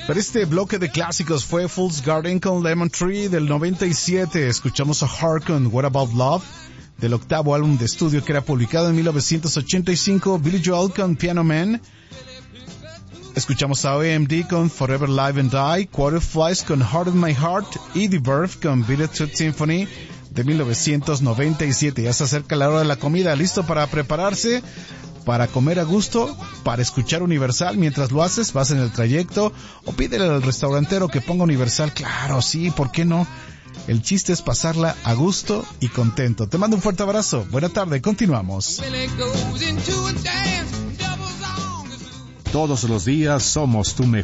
Pero este bloque de clásicos fue Fool's Garden con Lemon Tree del 97. Escuchamos a Heart con What About Love del octavo álbum de estudio que era publicado en 1985. Billy Joel con Piano Man. Escuchamos a OMD con Forever Live and Die. Quarterflies con Heart in My Heart. Y The Verve con Beat It Symphony de 1997. Ya se acerca la hora de la comida. ¿Listo para prepararse? Para comer a gusto, para escuchar Universal mientras lo haces, vas en el trayecto o pídele al restaurantero que ponga Universal. Claro, sí, ¿por qué no? El chiste es pasarla a gusto y contento. Te mando un fuerte abrazo. Buena tarde, continuamos. Todos los días somos tu mejor